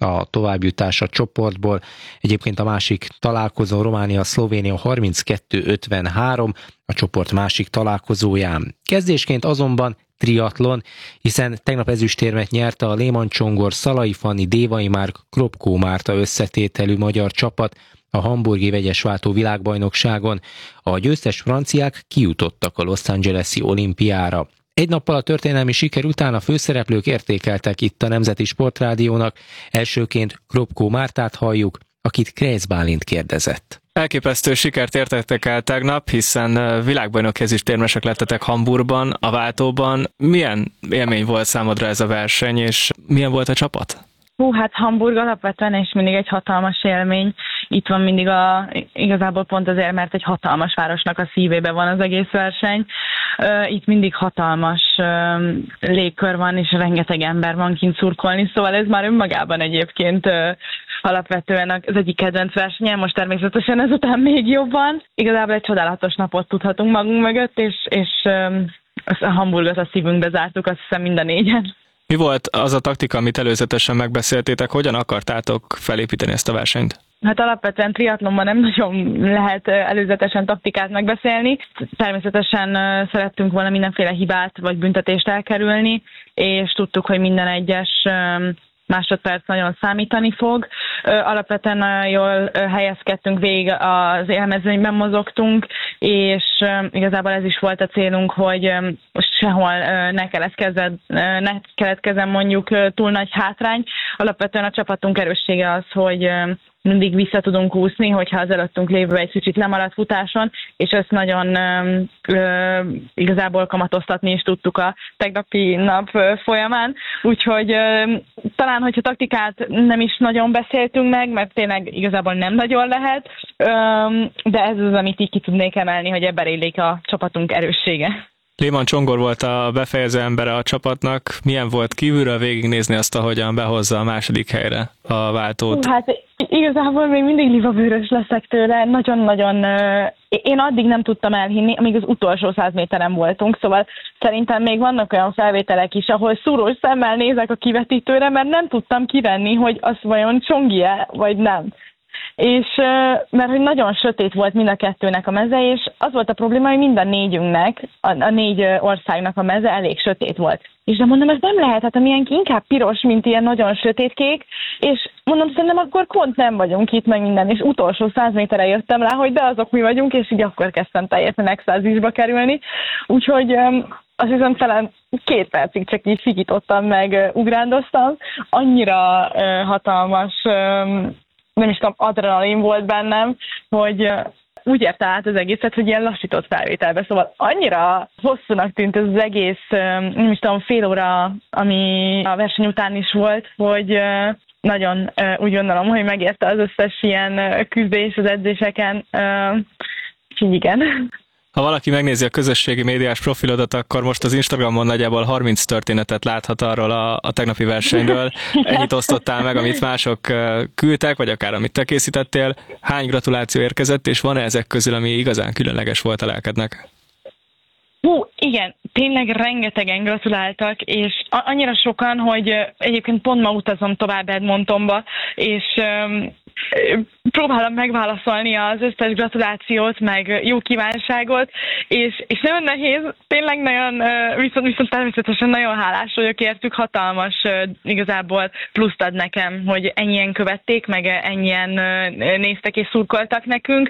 a továbbjutás a csoportból. Egyébként a másik találkozó Románia-Szlovénia 32-53 a csoport másik találkozóján. Kezdésként azonban triatlon, hiszen tegnap ezüstérmet nyerte a Lehmann Csongor, Szalai Fanni, Dévai Márk, Kropkó Márta összetételű magyar csapat a hamburgi vegyesváltó világbajnokságon. A győztes franciák kijutottak a Los Angeles-i olimpiára. Egy nappal a történelmi siker után a főszereplők értékeltek itt a Nemzeti Sportrádiónak. Elsőként Kropkó Mártát halljuk, akit Krejc Bálint kérdezett. Elképesztő sikert értettek el tegnap, hiszen világbajnok ezüstérmesek lettetek Hamburgban, a váltóban. Milyen élmény volt számodra ez a verseny, és milyen volt a csapat? Hát Hamburg alapvetően is mindig egy hatalmas élmény. Itt van mindig igazából pont azért, mert egy hatalmas városnak a szívébe van az egész verseny. Itt mindig hatalmas légkör van, és rengeteg ember van kint szurkolni, szóval ez már önmagában egyébként alapvetően az egyik kedvenc versenyem, most természetesen ezután még jobban. Igazából egy csodálatos napot tudhatunk magunk mögött, és a Hamburgot a szívünkbe zártuk, azt hiszem mind a négyen. Mi volt az a taktika, amit előzetesen megbeszéltétek? Hogyan akartátok felépíteni ezt a versenyt? Hát alapvetően triatlonban nem nagyon lehet előzetesen taktikát megbeszélni. Természetesen szerettünk volna mindenféle hibát vagy büntetést elkerülni, és tudtuk, hogy minden egyes másodperc nagyon számítani fog. Alapvetően jól helyezkedtünk végig, az élmezőnyben mozogtunk, és igazából ez is volt a célunk, hogy sehol ne keletkezzen mondjuk túl nagy hátrány. Alapvetően a csapatunk erőssége az, hogy mindig vissza tudunk úszni, hogyha az előttünk lévő egy kicsit lemaradt futáson, és ezt nagyon igazából kamatoztatni is tudtuk a tegnapi nap folyamán. Úgyhogy talán, hogyha taktikát nem is nagyon beszéltünk meg, mert tényleg igazából nem nagyon lehet, de ez az, amit így ki tudnék emelni, hogy ebben rejlik a csapatunk erőssége. Lehmann Csongor volt a befejező embere a csapatnak. Milyen volt kívülről végignézni azt, ahogyan behozza a második helyre a váltót? Hát igazából még mindig livabőrös leszek tőle. Nagyon-nagyon... Én addig nem tudtam elhinni, amíg az utolsó 100 méteren voltunk, szóval szerintem még vannak olyan felvételek is, ahol szúrós szemmel nézek a kivetítőre, mert nem tudtam kivenni, hogy az vajon Csongi-e, vagy nem. És mert hogy nagyon sötét volt mind a kettőnek a meze, és az volt a probléma, hogy mind a négyünknek, a 4 országnak a meze elég sötét volt. És de mondom, ez nem lehet, hát amilyen inkább piros, mint ilyen nagyon sötétkék, és mondom, szerintem akkor pont nem vagyunk itt, meg minden, és utolsó 100 méterre jöttem rá, hogy de azok mi vagyunk, és így akkor kezdtem teljesen extázisba kerülni. Úgyhogy azt hiszem talán 2 percig csak így fikítottam, meg ugrándoztam. Annyira hatalmas... nem is tudom, adrenalin volt bennem, hogy úgy érte át az egészet, hogy ilyen lassított felvételbe, szóval annyira hosszúnak tűnt ez az egész, nem is tudom, fél óra, ami a verseny után is volt, hogy nagyon úgy gondolom, hogy megérte az összes ilyen küzdés az edzéseken, úgyhogy igen. Ha valaki megnézi a közösségi médiás profilodat, akkor most az Instagramon nagyjából 30 történetet láthat arról a tegnapi versenyről. Ennyit osztottál meg, amit mások küldtek, vagy akár amit te készítettél. Hány gratuláció érkezett, és van-e ezek közül, ami igazán különleges volt a lelkednek? Igen, tényleg rengetegen gratuláltak, és annyira sokan, hogy egyébként pont ma utazom tovább Edmontonba, és próbálom megválaszolni az összes gratulációt, meg jó kívánságot, és nagyon nehéz, tényleg nagyon, viszont természetesen nagyon hálás vagyok értük, hatalmas igazából pluszt ad nekem, hogy ennyien követték, meg ennyien néztek és szurkoltak nekünk.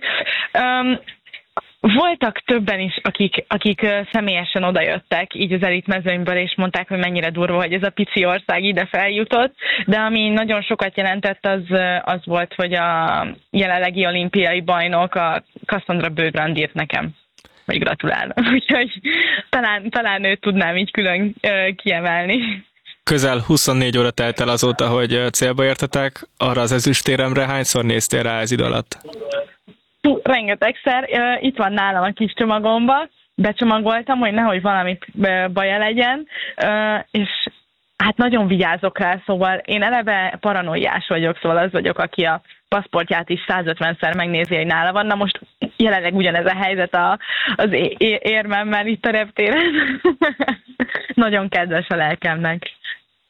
Voltak többen is, akik személyesen odajöttek így az elitmezőnyből, és mondták, hogy mennyire durva, hogy ez a pici ország ide feljutott, de ami nagyon sokat jelentett, az volt, hogy a jelenlegi olimpiai bajnok, a Cassandra Bögrand írt nekem, hogy gratulálnak. Úgyhogy talán őt tudnám így külön kiemelni. Közel 24 óra telt el azóta, hogy célba értetek. Arra az ezüstéremre hányszor néztél rá ez idő alatt? Rengetegszer. Itt van nálam a kis csomagomba, becsomagoltam, hogy nehogy valami baja legyen, és hát nagyon vigyázok rá, szóval én eleve paranoiás vagyok, szóval az vagyok, aki a paszportját is 150-szer megnézi, hogy nála van. Na most jelenleg ugyanez a helyzet az érmemmel itt a reptéren. Nagyon kedves a lelkemnek.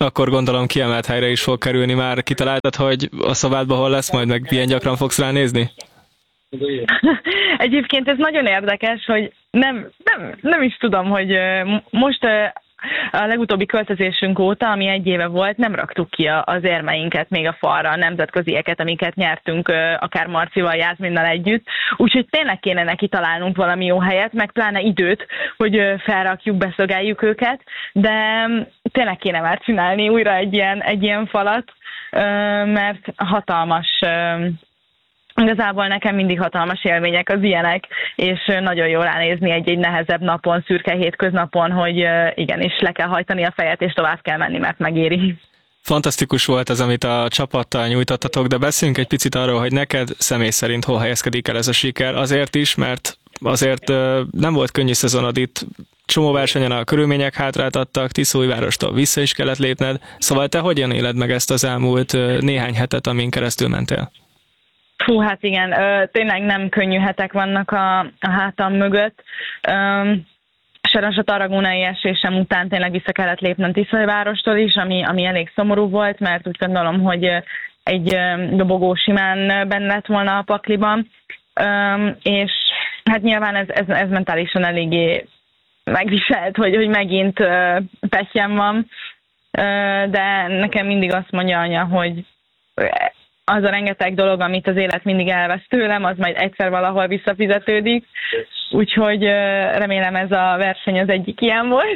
Akkor gondolom kiemelt helyre is fog kerülni. Már kitaláltad, hogy a szobádban hol lesz, majd meg milyen gyakran fogsz ránézni? Egyébként ez nagyon érdekes, hogy nem is tudom, hogy most a legutóbbi költözésünk óta, ami 1 éve volt, nem raktuk ki az érmeinket még a falra, a nemzetközieket, amiket nyertünk akár Marcival, Jászminnal együtt. Úgyhogy tényleg kéne neki találnunk valami jó helyet, meg pláne időt, hogy felrakjuk, beszögeljük őket, de tényleg kéne már csinálni újra egy ilyen falat, mert hatalmas. Igazából nekem mindig hatalmas élmények az ilyenek, és nagyon jó ránézni egy nehezebb napon, szürke hétköznapon, hogy igenis le kell hajtani a fejet, és tovább kell menni, mert megéri. Fantasztikus volt az, amit a csapattal nyújtottatok, de beszéljünk egy picit arról, hogy neked személy szerint hol helyezkedik el ez a siker. Azért is, mert azért nem volt könnyű szezonod itt, csomó versenyen a körülmények hátráltattak, Tiszóújvárostól vissza is kellett lépned, szóval te hogyan éled meg ezt az elmúlt néhány hetet, amin keresztül mentél? Hú, hát igen, tényleg nem könnyű hetek vannak a hátam mögött. Sajnos a tarragónai esésem után tényleg vissza kellett lépnem Tiszóújvárostól is, ami elég szomorú volt, mert úgy gondolom, hogy egy dobogó simán benne lett volna a pakliban, és hát nyilván ez mentálisan eléggé megviselt, hogy megint pettyem van, de nekem mindig azt mondja anya, hogy az a rengeteg dolog, amit az élet mindig elvesz tőlem, az majd egyszer valahol visszafizetődik. Úgyhogy remélem ez a verseny az egyik ilyen volt.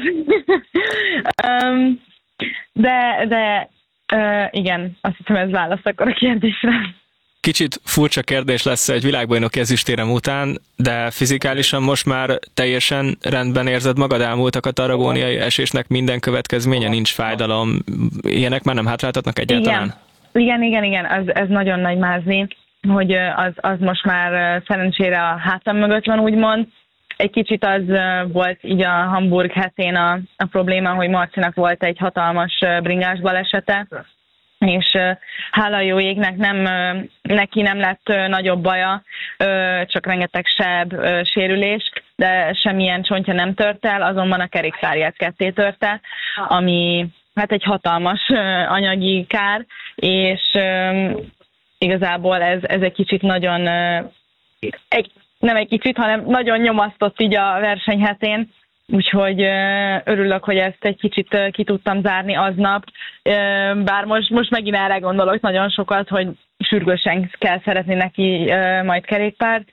De igen, azt hiszem ez válasz akkor a kérdésre. Kicsit furcsa kérdés lesz egy világbajnoki ezüstérem után, de fizikálisan most már teljesen rendben érzed magad? Elmúltak a tarragóniai esésnek minden következménye, nincs fájdalom, ilyenek már nem hátráltatnak egyáltalán? Igen, ez nagyon nagy mázni, hogy az most már szerencsére a hátam mögött van, úgymond. Egy kicsit az volt így a Hamburg hetén a probléma, hogy Marcinak volt egy hatalmas bringás balesete, és hála jó égnek neki nem lett nagyobb baja, csak rengeteg seb, sérülés, de semmilyen csontja nem tört el, azonban a kerékpárját ketté törte, ami hát egy hatalmas anyagi kár, és igazából ez egy kicsit nagyon, nem egy kicsit, hanem nagyon nyomasztott így a versenyhetén, úgyhogy örülök, hogy ezt egy kicsit ki tudtam zárni aznap, bár most megint erre gondolok nagyon sokat, hogy sürgősen kell szeretni neki majd kerékpárt,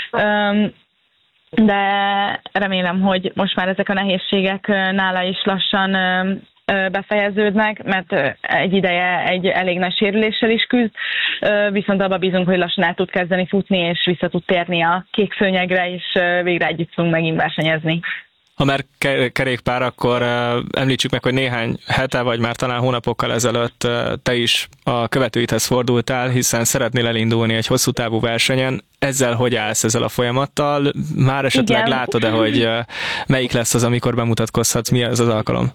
de remélem, hogy most már ezek a nehézségek nála is lassan befejeződnek, mert egy ideje egy elég nagy sérüléssel is küzd, viszont abba bízunk, hogy lassan el tud kezdeni futni, és vissza tud térni a kék szőnyegre, és végre együtt tudunk megint versenyezni. Ha már kerékpár, akkor említsük meg, hogy néhány hete, vagy már talán hónapokkal ezelőtt te is a követőidhez fordultál, hiszen szeretnél elindulni egy hosszú távú versenyen. Ezzel hogy állsz ezzel a folyamattal? Már esetleg látod-e, hogy melyik lesz az, amikor bemutatkozhatsz? Mi ez az alkalom?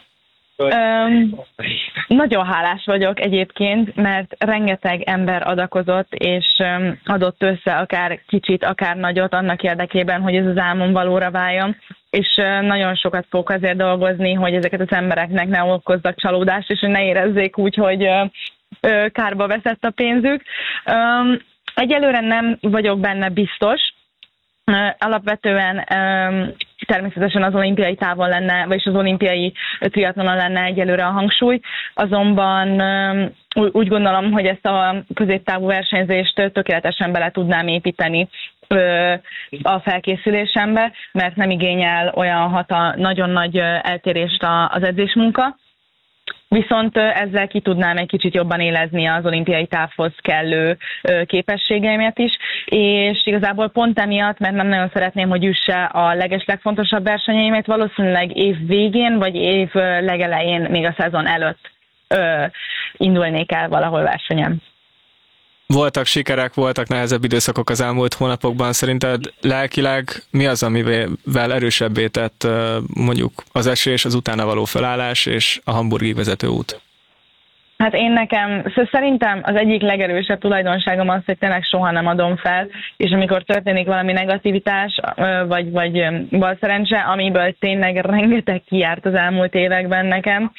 Nagyon hálás vagyok egyébként, mert rengeteg ember adakozott, és adott össze akár kicsit, akár nagyot annak érdekében, hogy ez az álmom valóra váljon, és nagyon sokat fogok azért dolgozni, hogy ezeket az embereknek ne okozzak csalódást, és hogy ne érezzék úgy, hogy kárba veszett a pénzük. Egyelőre nem vagyok benne biztos. Alapvetően természetesen az olimpiai távon lenne, vagyis az olimpiai triatlonon lenne egyelőre a hangsúly, azonban úgy gondolom, hogy ezt a középtávú versenyzést tökéletesen bele tudnám építeni a felkészülésembe, mert nem igényel olyan nagyon nagy eltérést az edzésmunka. Viszont ezzel ki tudnám egy kicsit jobban élezni az olimpiai távhoz kellő képességeimet is, és igazából pont emiatt, mert nem nagyon szeretném, hogy üsse a legfontosabb versenyeimet, valószínűleg év végén, vagy év legelején, még a szezon előtt indulnék el valahol versenyen. Voltak sikerek, voltak nehezebb időszakok az elmúlt hónapokban. Szerinted lelkileg mi az, amivel erősebbé tett mondjuk az esés, az utána való felállás és a hamburgi vezetőút? Hát szerintem az egyik legerősebb tulajdonságom az, hogy tényleg soha nem adom fel, és amikor történik valami negativitás, vagy balszerencse, amiből tényleg rengeteg kijárt az elmúlt években nekem,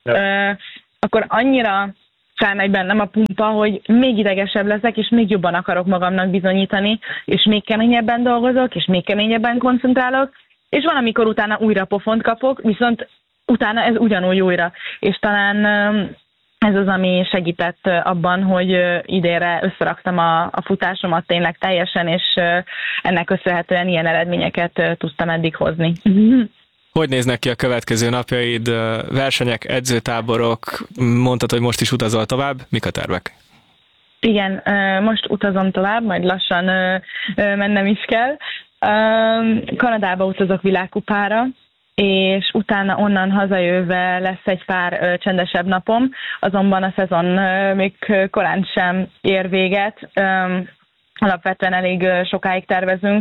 akkor annyira felmegy bennem a pumpa, hogy még idegesebb leszek, és még jobban akarok magamnak bizonyítani, és még keményebben dolgozok, és még keményebben koncentrálok, és van, amikor utána újra pofont kapok, viszont utána ez ugyanúgy újra. És talán ez az, ami segített abban, hogy idénre összeraktam a futásomat tényleg teljesen, és ennek köszönhetően ilyen eredményeket tudtam eddig hozni. Hogy néznek ki a következő napjaid, versenyek, edzőtáborok? Mondtad, hogy most is utazol tovább. Mik a tervek? Igen, most utazom tovább, majd lassan mennem is kell. Kanadába utazok világkupára, és utána onnan hazajöve lesz egy pár csendesebb napom, azonban a szezon még korán sem ér véget. Alapvetően elég sokáig tervezünk,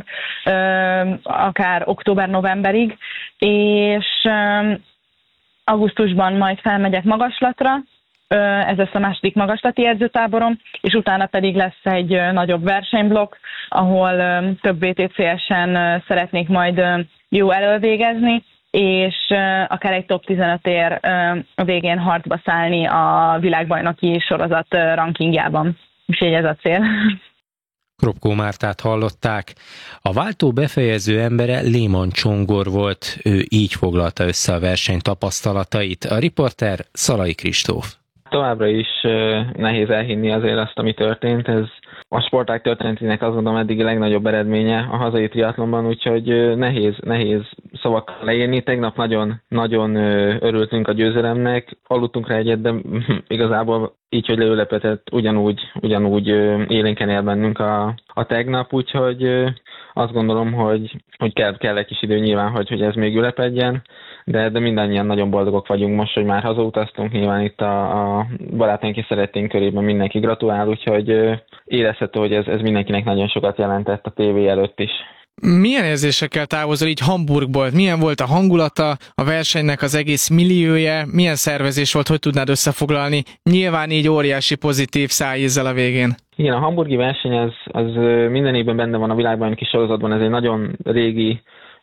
akár október-novemberig, és augusztusban majd felmegyek magaslatra, ez lesz a második magaslati edzőtáborom, és utána pedig lesz egy nagyobb versenyblokk, ahol több VTCS-en szeretnék majd jó elölvégezni, és akár egy top 15-ér a végén harcba szállni a világbajnoki sorozat rankingjában. Úgyhogy ez a cél. Kropkó Mártát hallották. A váltó befejező embere Léman Csongor volt, ő így foglalta össze a verseny tapasztalatait. A riporter Szalai Kristóf. Továbbra is nehéz elhinni azért azt, ami történt. Ez a sportág történetének azt gondolom eddigi legnagyobb eredménye a hazai triatlonban, úgyhogy nehéz szavakkal leírni. Tegnap nagyon örültünk a győzelemnek, aludtunk rá egyet, de igazából így, hogy leülepetett, ugyanúgy élénken él bennünk a tegnap, úgyhogy azt gondolom, hogy kell egy kis idő nyilván, hogy ez még ülepedjen, de mindannyian nagyon boldogok vagyunk most, hogy már hazautaztunk, nyilván itt a barátaink és szeretténk körében mindenki gratulál, úgyhogy érezhető, hogy ez mindenkinek nagyon sokat jelentett a tévé előtt is. Milyen érzésekkel távozol így Hamburgból? Milyen volt a hangulata, a versenynek az egész milliója? Milyen szervezés volt, hogy tudnád összefoglalni? Nyilván így óriási pozitív szájízzel a végén. Igen, a hamburgi verseny az minden évben benne van a világbajnoki sorozatban, ez egy nagyon régi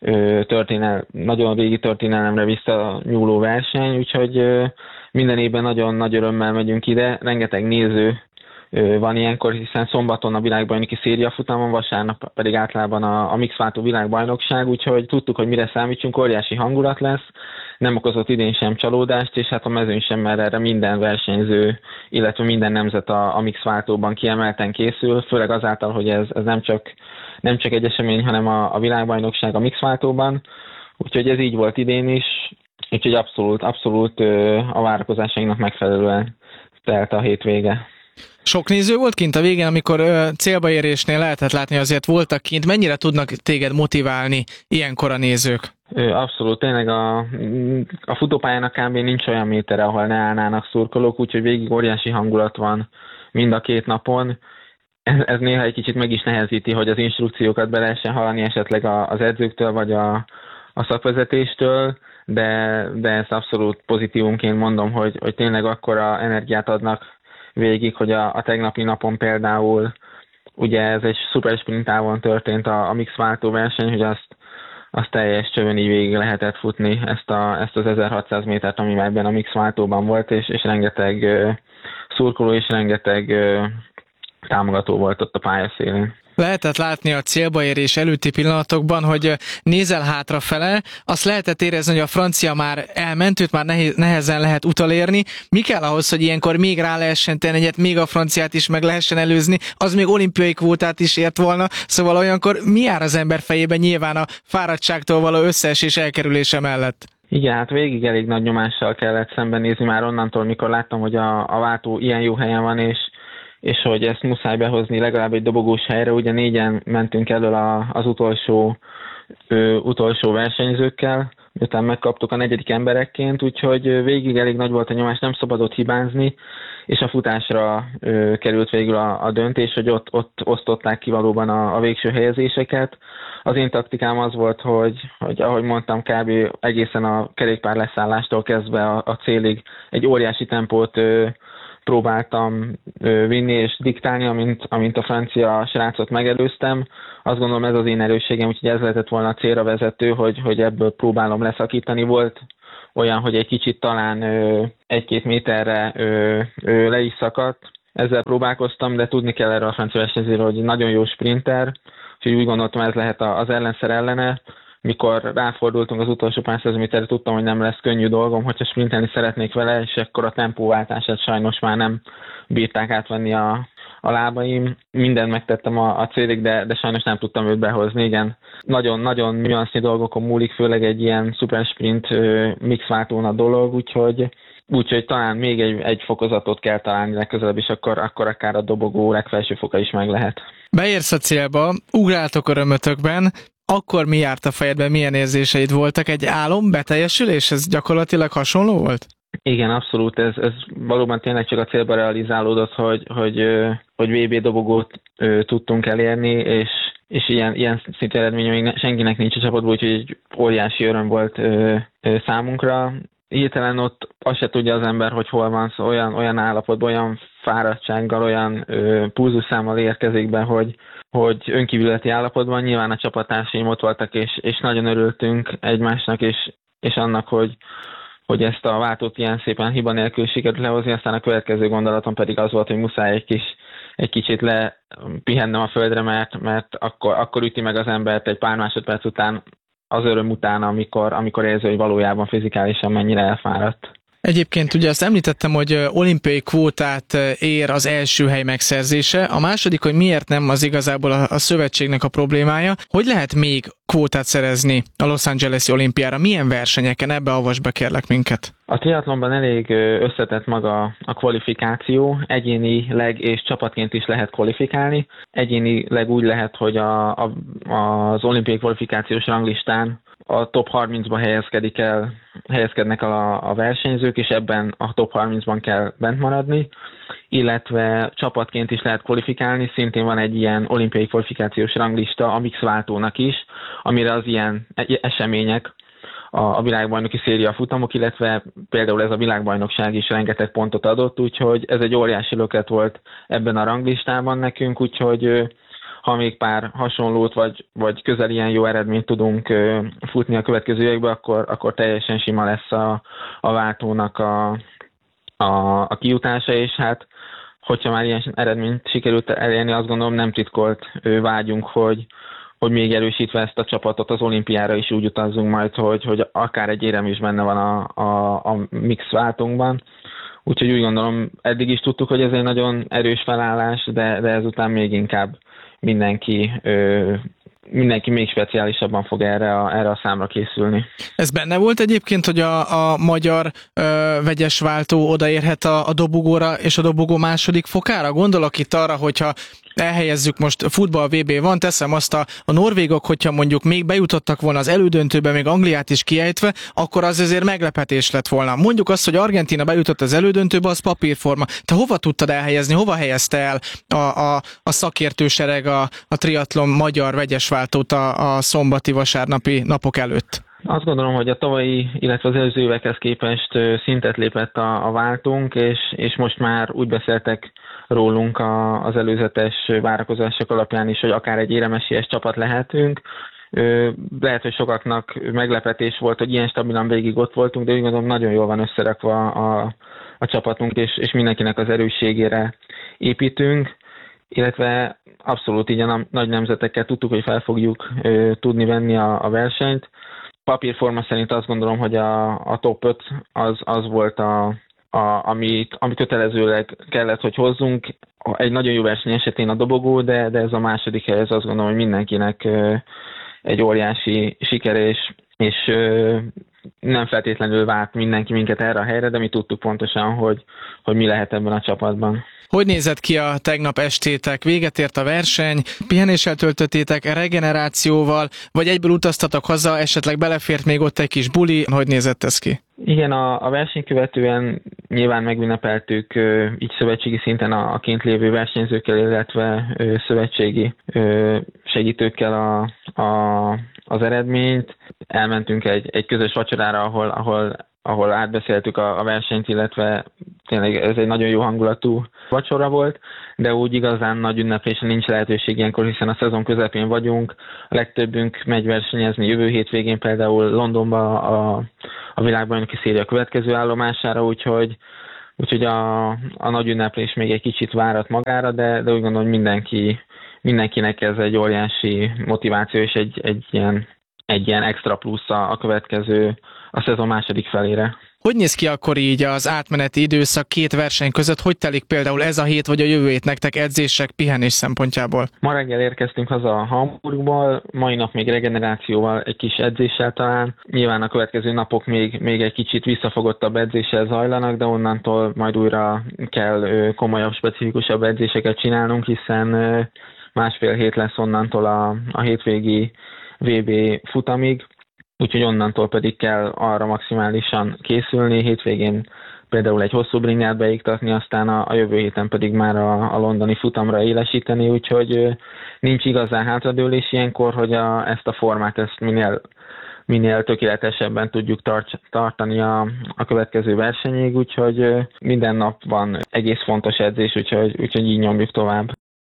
történelemre visszanyúló verseny, úgyhogy minden évben nagyon nagy örömmel megyünk ide, rengeteg néző van ilyenkor, hiszen szombaton a világbajnoki szériafutamon, vasárnap pedig általában a mixváltó világbajnokság, úgyhogy tudtuk, hogy mire számítsunk, óriási hangulat lesz, nem okozott idén sem csalódást, és hát a mezőn sem, mert erre minden versenyző, illetve minden nemzet a mixváltóban kiemelten készül, főleg azáltal, hogy ez nem csak egy esemény, hanem a világbajnokság a mixváltóban, úgyhogy ez így volt idén is, úgyhogy abszolút a várakozásainknak megfelelően telt a hétvége. Sok néző volt kint a végén, amikor célba érésnél lehetett látni, azért voltak kint. Mennyire tudnak téged motiválni ilyenkor a nézők? Abszolút, tényleg a futópályának kb. Nincs olyan métere, ahol ne állnának szurkolók, úgyhogy végig óriási hangulat van mind a két napon. Ez néha egy kicsit meg is nehezíti, hogy az instrukciókat be lehessen hallani esetleg az edzőktől vagy a szakvezetéstől, de ezt abszolút pozitívunként mondom, hogy tényleg akkora energiát adnak végig, hogy a tegnapi napon például, ugye ez egy szuper sprint távon történt a mix váltó verseny, hogy azt teljes csövön így végig lehetett futni ezt az 1600 métert, ami már ebben a mix váltóban volt, és rengeteg szurkoló és rengeteg támogató volt ott a pályaszélén. Lehetett látni a célba érés előtti pillanatokban, hogy nézel hátrafele, azt lehetett érezni, hogy a francia már elment, őt már nehezen lehet utolérni. Mi kell ahhoz, hogy ilyenkor még rá lehessen tenni egyet, még a franciát is meg lehessen előzni, az még olimpiai kvótát is ért volna, szóval olyankor mi jár az ember fejében nyilván a fáradtságtól való összeesés elkerülése mellett? Igen, hát végig elég nagy nyomással kellett szembenézni már onnantól, mikor láttam, hogy a váltó ilyen jó helyen van, és hogy ezt muszáj behozni legalább egy dobogós helyre. Ugye 4-en mentünk elől az utolsó versenyzőkkel, miután megkaptuk a 4. emberekként, úgyhogy végig elég nagy volt a nyomás, nem szabadott hibázni, és a futásra került végül a döntés, hogy ott osztották ki valóban a végső helyezéseket. Az én taktikám az volt, hogy ahogy mondtam, kb. Egészen a kerékpár leszállástól kezdve a célig egy óriási tempót próbáltam vinni és diktálni, amint a francia srácot megelőztem. Azt gondolom, ez az én erősségem, úgyhogy ez lehetett volna a célra vezető, hogy ebből próbálom leszakítani. olyan, hogy egy kicsit talán 1-2 méterre le is szakadt. Ezzel próbálkoztam, de tudni kell erről a francia versenyzőről, hogy nagyon jó sprinter, úgyhogy úgy gondoltam, ez lehet az ellenszer ellene. Mikor ráfordultunk az utolsó pár száz méterre, tudtam, hogy nem lesz könnyű dolgom, hogyha sprintelni szeretnék vele, és akkor a tempóváltását sajnos már nem bírták átvenni a lábaim. Mindent megtettem a célig, de sajnos nem tudtam őt behozni, igen. Nagyon nüansznyi dolgokon múlik, főleg egy ilyen szupersprint mixváltón a dolog, úgyhogy talán még egy fokozatot kell találni legközelebb, és akkor akár a dobogó legfelső foka is meg lehet. Beérsz a célba, ugráltok örömötökben, akkor mi járt a fejedben, milyen érzéseid voltak? Egy álom, beteljesülés? Ez gyakorlatilag hasonló volt? Igen, abszolút. Ez valóban tényleg csak a célba realizálódott, hogy VB dobogót tudtunk elérni, és ilyen szintű eredmény még senkinek nincs a csapatból, úgyhogy egy óriási öröm volt számunkra. Hirtelen ott azt se tudja az ember, hogy hol van, szóval olyan állapotban, olyan fáradtsággal, olyan pulzusszámmal érkezik be, hogy önkívületi állapotban. Nyilván a csapattársaim ott voltak, és nagyon örültünk egymásnak, és annak, hogy ezt a váltót ilyen szépen hiba nélkül sikerült lehozni, aztán a következő gondolatom pedig az volt, hogy muszáj egy kicsit lepihennem a földre, mert akkor üti meg az embert egy pár másodperc után, az öröm után, amikor érzi, hogy valójában fizikálisan mennyire elfáradt. Egyébként ugye azt említettem, hogy olimpiai kvótát ér az első hely megszerzése. A második, hogy miért nem, az igazából a szövetségnek a problémája. Hogy lehet még kvótát szerezni a Los Angeles-i olimpiára? Milyen versenyeken? Ebbe avasd be kérlek minket. A triatlonban elég összetett maga a kvalifikáció. Egyénileg és csapatként is lehet kvalifikálni. Egyénileg úgy lehet, hogy az olimpiai kvalifikációs ranglistán a top 30-ba helyezkednek a versenyzők, és ebben a top 30-ban kell bent maradni, illetve csapatként is lehet kvalifikálni, szintén van egy ilyen olimpiai kvalifikációs ranglista a mix váltónak is, amire az ilyen események, a világbajnoki széria futamok, illetve például ez a világbajnokság is rengeteg pontot adott, úgyhogy ez egy óriási löket volt ebben a ranglistában nekünk, úgyhogy ha még pár hasonlót, vagy közel ilyen jó eredményt tudunk futni a következő években, akkor teljesen sima lesz a váltónak a kijutása, és hát hogyha már ilyen eredményt sikerült elérni, azt gondolom nem titkolt vágyunk, hogy még erősítve ezt a csapatot az olimpiára is úgy utazzunk majd, hogy akár egy érem is benne van a mix váltónkban. Úgyhogy úgy gondolom, eddig is tudtuk, hogy ez egy nagyon erős felállás, de ezután még inkább mindenki még speciálisabban fog erre a számra készülni. Ez benne volt egyébként, hogy a magyar vegyes váltó odaérhet a dobogóra és a dobogó második fokára? Gondolok itt arra, hogyha elhelyezzük most futball VB van, teszem azt a norvégok, hogyha mondjuk még bejutottak volna az elődöntőbe, még Angliát is kiejtve, akkor az azért meglepetés lett volna. Mondjuk azt, hogy Argentína bejutott az elődöntőbe, az papírforma. Te hova tudtad elhelyezni, hova helyezte el a szakértősereg a triatlon magyar vegyes váltót a szombati vasárnapi napok előtt? Azt gondolom, hogy a tavalyi, illetve az előző évekhez képest szintet lépett a váltónk, és most már úgy beszéltek rólunk az előzetes várakozások alapján is, hogy akár egy éremesélyes csapat lehetünk. Lehet, hogy sokaknak meglepetés volt, hogy ilyen stabilan végig ott voltunk, de úgy gondolom nagyon jól van összerakva a csapatunk, és mindenkinek az erősségére építünk, illetve abszolút így a nagy nemzetekkel tudtuk, hogy fel fogjuk tudni venni a versenyt. Papírforma szerint azt gondolom, hogy a top 5 az volt ami kötelezőleg kellett, hogy hozzunk. Egy nagyon jó verseny esetén a dobogó, de ez a második hely, ez azt gondolom, hogy mindenkinek egy óriási siker, és nem feltétlenül várt mindenki minket erre a helyre, de mi tudtuk pontosan, hogy mi lehet ebben a csapatban. Hogy nézett ki a tegnap estétek? Véget ért a verseny, pihenéssel töltöttétek, regenerációval, vagy egyből utaztatok haza, esetleg belefért még ott egy kis buli? Hogy nézett ez ki? Igen, a verseny követően nyilván megünnepeltük így szövetségi szinten a kint lévő versenyzőkkel, illetve szövetségi segítőkkel az eredményt. Elmentünk egy közös vacsorára, ahol átbeszéltük a versenyt, illetve tényleg ez egy nagyon jó hangulatú vacsora volt, de úgy igazán nagy ünneplésen nincs lehetőség ilyenkor, hiszen a szezon közepén vagyunk, a legtöbbünk megy versenyezni jövő hétvégén például Londonba a világbajnoki széria következő állomására, úgyhogy a nagy ünneplés még egy kicsit várat magára, de úgy gondolom, hogy mindenkinek ez egy óriási motiváció és egy ilyen extra plusz a következő, a szezon második felére. Hogy néz ki akkor így az átmeneti időszak két verseny között? Hogy telik például ez a hét vagy a jövő hét nektek edzések, pihenés szempontjából? Ma reggel érkeztünk haza Hamburgból, mai nap még regenerációval, egy kis edzéssel talán. Nyilván a következő napok még egy kicsit visszafogottabb edzéssel zajlanak, de onnantól majd újra kell komolyabb, specifikusabb edzéseket csinálnunk, hiszen másfél hét lesz onnantól a hétvégi VB futamig. Úgyhogy onnantól pedig kell arra maximálisan készülni, hétvégén például egy hosszú bringát beiktatni, aztán a jövő héten pedig már a londoni futamra élesíteni, úgyhogy nincs igazán hátradőlés ilyenkor, hogy ezt a formát minél tökéletesebben tudjuk tartani a következő versenyig, úgyhogy minden nap van egész fontos edzés, úgyhogy így nyomjuk tovább.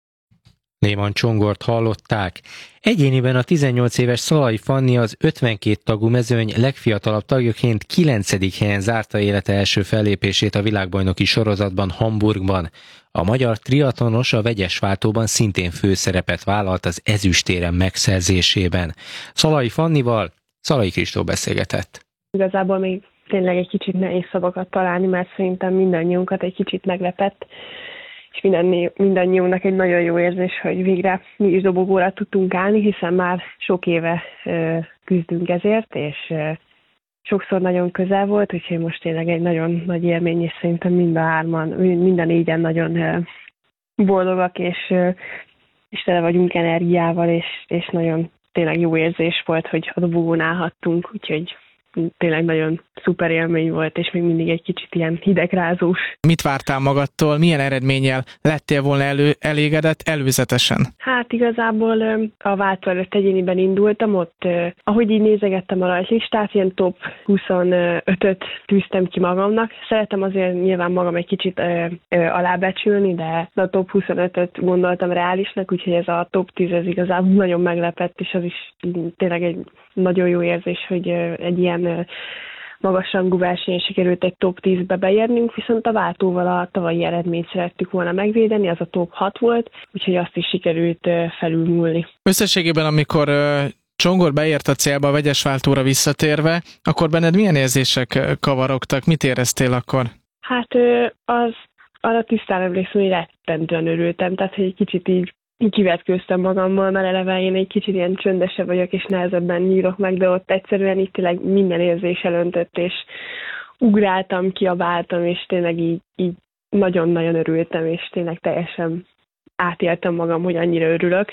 Néman Csongort hallották. Egyéniben a 18 éves Szalai Fanni az 52 tagú mezőny legfiatalabb tagjaként 9. helyen zárta élete első fellépését a világbajnoki sorozatban Hamburgban. A magyar triatlonos a vegyes váltóban szintén főszerepet vállalt az ezüstérem megszerzésében. Szalai Fannival Szalai Kristóf beszélgetett. Igazából még tényleg egy kicsit nehéz szavakat találni, mert szerintem mindannyiunkat egy kicsit meglepett, és mindannyiunknak egy nagyon jó érzés, hogy végre mi is dobogóra tudtunk állni, hiszen már sok éve küzdünk ezért, és sokszor nagyon közel volt, úgyhogy most tényleg egy nagyon nagy élmény, és szerintem mind a négyen nagyon boldogak, és tele vagyunk energiával, és nagyon tényleg jó érzés volt, hogy a dobogón állhattunk, úgyhogy tényleg nagyon szuper élmény volt, és még mindig egy kicsit ilyen hidegrázós. Mit vártál magadtól, milyen eredménnyel lettél volna elégedett előzetesen? Hát igazából a váltó előtt egyéniben indultam, ott ahogy így nézegettem a rajtlistát, ilyen top 25-öt tűztem ki magamnak. Szeretem azért nyilván magam egy kicsit alábecsülni, de a top 25-öt gondoltam reálisnak, úgyhogy ez a top 10 ez igazából nagyon meglepett, és az is tényleg egy nagyon jó érzés, hogy egy ilyen magasrangú versenyen sikerült egy top 10-be beérnünk, viszont a váltóval a tavalyi eredményt szerettük volna megvédeni, az a top 6 volt, úgyhogy azt is sikerült felülmúlni. Összességében, amikor Csongor beért a célba a vegyes váltóra visszatérve, akkor benned milyen érzések kavarogtak? Mit éreztél akkor? Hát arra tisztán emlékszem, hogy rettentően örültem, tehát hogy egy kicsit így kivetkőztem magammal, mert eleve én egy kicsit ilyen csöndesebb vagyok, és nehezebben nyírok meg, de ott egyszerűen itt tényleg minden érzés elöntött, és ugráltam, kiabáltam, és tényleg így nagyon-nagyon örültem, és tényleg teljesen átéltem magam, hogy annyira örülök.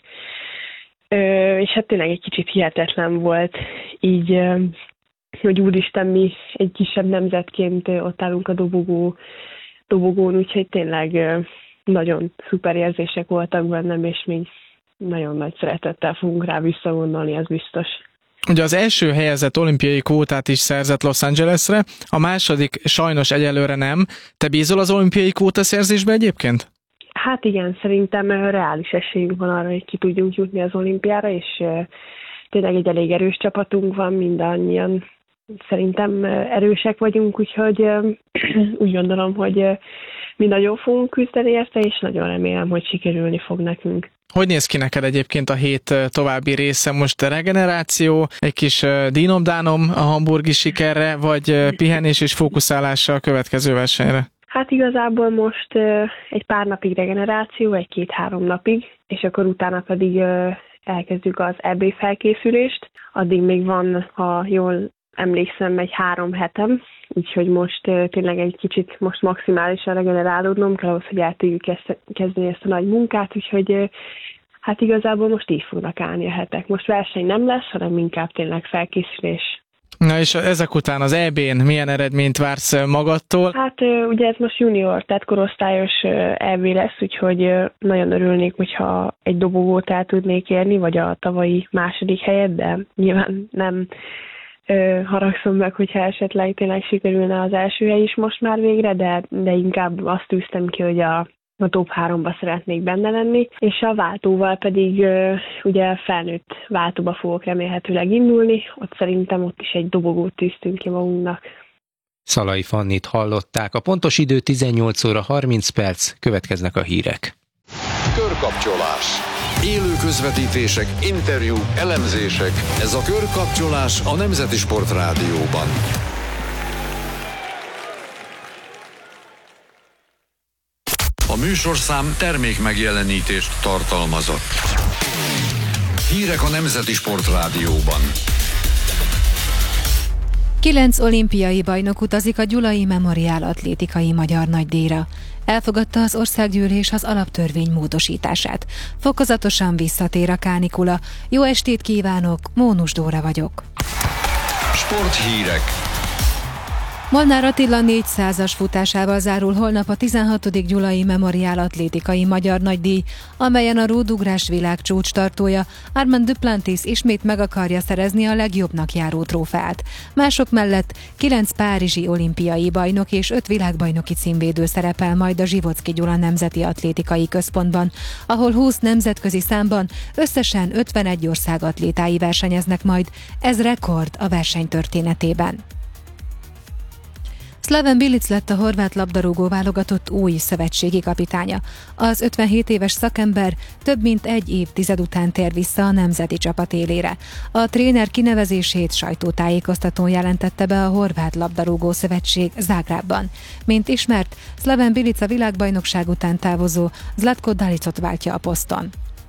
És hát tényleg egy kicsit hihetetlen volt így, hogy úristen, mi egy kisebb nemzetként ott állunk a dobogón, úgyhogy tényleg nagyon szuper érzések voltak bennem, és még nagyon nagy szeretettel fogunk rá visszagondolni, ez biztos. Ugye az első helyezett olimpiai kvótát is szerzett Los Angelesre, a második sajnos egyelőre nem. Te bízol az olimpiai kvóta szerzésbe egyébként? Hát igen, szerintem reális esélyünk van arra, hogy ki tudjunk jutni az olimpiára, és tényleg egy elég erős csapatunk van, mindannyian szerintem erősek vagyunk, úgyhogy úgy gondolom, hogy mi nagyon fogunk küzdeni érte, és nagyon remélem, hogy sikerülni fog nekünk. Hogy néz ki neked egyébként a hét további része? Most regeneráció, egy kis dínom-dánom a hamburgi sikerre, vagy pihenés és fókuszálása a következő versenyre? Hát igazából most egy pár napig regeneráció, 1-2-3 napig, és akkor utána pedig elkezdjük az EB felkészülést. Addig még van, ha jól emlékszem, egy 3 hetem, úgyhogy most tényleg egy kicsit most maximálisan regenerálódnom kell ahhoz, hogy el tudjuk kezdeni ezt a nagy munkát, úgyhogy hát igazából most így fognak állni a hetek. Most verseny nem lesz, hanem inkább tényleg felkészülés. Na és ezek után az EB-n milyen eredményt vársz magadtól? Hát ugye ez most junior, tehát korosztályos EB lesz, úgyhogy nagyon örülnék, hogyha egy dobogót el tudnék érni, vagy a tavalyi második helyet, de nyilván nem haragszom meg, hogyha esetleg tényleg sikerülne az első hely is most már végre, de inkább azt tűztem ki, hogy a top 3-ba szeretnék benne lenni, és a váltóval pedig ugye felnőtt váltóba fogok remélhetőleg indulni, ott is egy dobogót tűztünk ki magunknak. Szalai Fannit hallották. A pontos idő 18 óra 30 perc, következnek a hírek. Körkapcsolás. Élő közvetítések, interjúk, elemzések. Ez a Körkapcsolás a Nemzeti Sport Rádióban. A műsorszám termék megjelenítést tartalmazott. Hírek a Nemzeti Sport Rádióban. 9 olimpiai bajnok utazik a Gyulai Memoriál atlétikai magyar nagydíjra. Elfogadta az országgyűlés az alaptörvény módosítását. Fokozatosan visszatér a kánikula. Jó estét kívánok, Mónus Dóra vagyok. Sporthírek. Molnár Attila 400-as futásával zárul holnap a 16. Gyulai Memoriál atlétikai magyar nagydíj, amelyen a rúdugrás világcsúcs tartója Armand Duplantis ismét meg akarja szerezni a legjobbnak járó trófeát. Mások mellett 9 párizsi olimpiai bajnok és 5 világbajnoki címvédő szerepel majd a Zsivocki Gyula Nemzeti Atlétikai Központban, ahol 20 nemzetközi számban összesen 51 ország atlétái versenyeznek majd. Ez rekord a verseny történetében. Slaven Bilic lett a horvát labdarúgó válogatott új szövetségi kapitánya. Az 57 éves szakember több mint egy évtized után tér vissza a nemzeti csapat élére. A tréner kinevezését sajtótájékoztatón jelentette be a Horvát Labdarúgó Szövetség Zágrábban. Mint ismert, Slaven Bilic a világbajnokság után távozó Zlatko Dalicot váltja a poszton.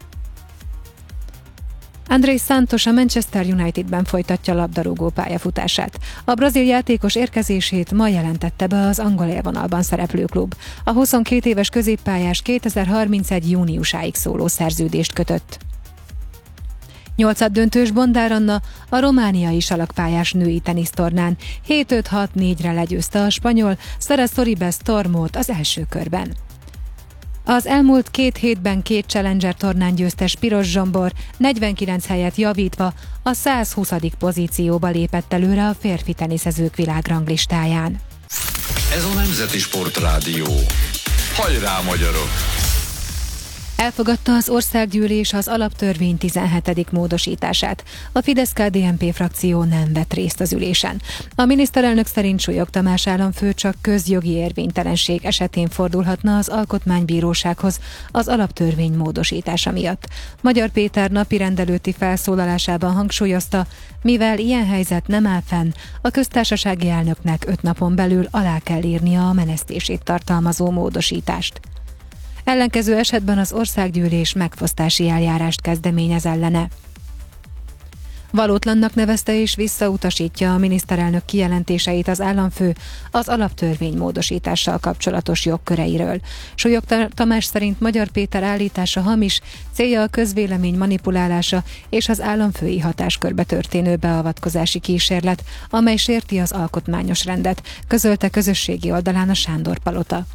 Andrés Santos a Manchester Unitedben folytatja labdarúgó pályafutását. A brazil játékos érkezését ma jelentette be az angol élvonalban szereplő klub. A 22 éves középpályás 2031. júniusáig szóló szerződést kötött. 8-döntős Bondár Anna a romániai salakpályás női tenisztornán 7-5-6-4-re legyőzte a spanyol Sara Sorribes Tormót az első körben. Az elmúlt 2 hétben 2 Challenger tornán győztes Piros Zsombor 49 helyet javítva a 120. pozícióba lépett előre a férfi teniszezők világranglistáján. Ez a Nemzeti Sport Rádió. Hajrá, magyarok! Elfogadta az országgyűlés az alaptörvény 17. módosítását. A Fidesz-KDNP frakció nem vett részt az ülésen. A miniszterelnök szerint Súlyog Tamás államfő csak közjogi érvénytelenség esetén fordulhatna az Alkotmánybírósághoz az alaptörvény módosítása miatt. Magyar Péter napirend előtti felszólalásában hangsúlyozta, mivel ilyen helyzet nem áll fenn, a köztársasági elnöknek 5 napon belül alá kell írnia a menesztését tartalmazó módosítást. Ellenkező esetben az országgyűlés megfosztási eljárást kezdeményez ellene. Valótlannak nevezte és visszautasítja a miniszterelnök kijelentéseit az államfő az alaptörvény módosítással kapcsolatos jogköreiről. Súlyog Tamás szerint Magyar Péter állítása hamis, célja a közvélemény manipulálása és az államfői hatáskörbe történő beavatkozási kísérlet, amely sérti az alkotmányos rendet, közölte közösségi oldalán a Sándor Palota.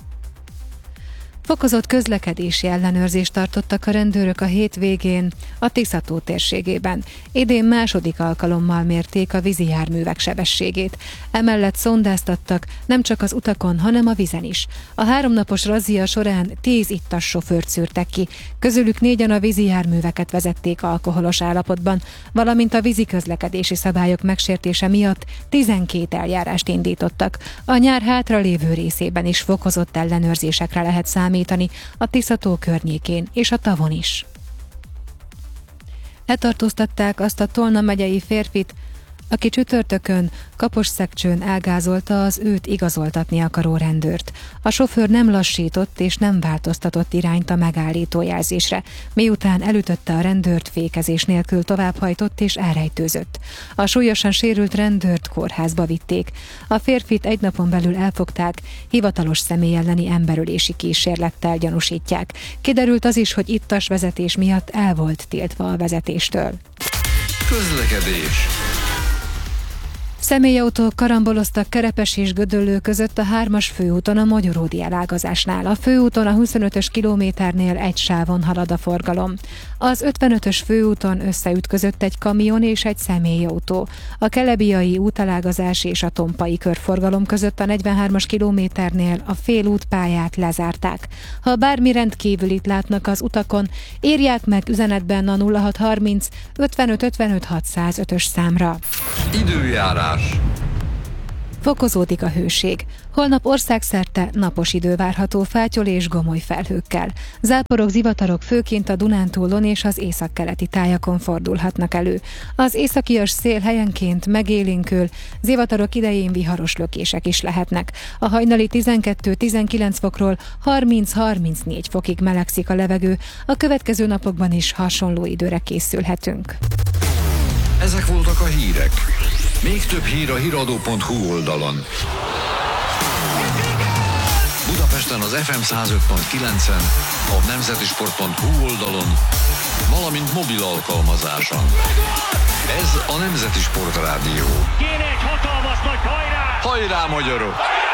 Fokozott közlekedési ellenőrzést tartottak a rendőrök a hétvégén a Tisza-tó térségében. Idén második alkalommal mérték a vízi járművek sebességét. Emellett szondáztattak nem csak az utakon, hanem a vízen is. A 3 napos razzia során 10 ittas sofőrt szűrtek ki, közülük 4-en a vízi járműveket vezették alkoholos állapotban, valamint a vízi közlekedési szabályok megsértése miatt 12 eljárást indítottak. A nyár hátralévő részében is fokozott ellenőrzésekre lehet számítani a Tisza-tó környékén és a tavon is. Letartóztatták azt a Tolna megyei férfit, aki csütörtökön Kaposszegcsőn elgázolta az őt igazoltatni akaró rendőrt. A sofőr nem lassított és nem változtatott irányt a megállító jelzésre, miután elütötte a rendőrt, fékezés nélkül továbbhajtott és elrejtőzött. A súlyosan sérült rendőrt kórházba vitték. A férfit 1 napon belül elfogták, hivatalos személy elleni emberölési kísérlettel gyanúsítják. Kiderült az is, hogy ittas vezetés miatt el volt tiltva a vezetéstől. Közlekedés. Személyautók karamboloztak Kerepes és Gödöllő között a 3-as főúton a Magyaródi elágazásnál. A főúton a 25-ös kilométernél egy sávon halad a forgalom. Az 55-ös főúton összeütközött egy kamion és egy személyautó. A Kelebiai útelágazás és a Tompai körforgalom között a 43-as kilométernél a félútpályát lezárták. Ha bármi rendkívülit látnak az utakon, írják meg üzenetben a 0630 55 55 605-ös számra. Időjárás. Fokozódik a hőség. Holnap országszerte napos idő várható fátyol és gomoly felhőkkel. Záporok, zivatarok főként a Dunántúlon és az északkeleti tájakon fordulhatnak elő. Az északias szél helyenként megélénkül, zivatarok idején viharos lökések is lehetnek. A hajnali 12-19 fokról 30-34 fokig melegszik a levegő, a következő napokban is hasonló időre készülhetünk. Ezek voltak a hírek. Még több hír a hiradó.hu oldalon. Budapesten az FM 105.9-en, a nemzetisport.hu oldalon, valamint mobil alkalmazáson. Ez a Nemzeti Sport Rádió. Kéne egy hatalmas nagy hajrá! Hajrá, magyarok!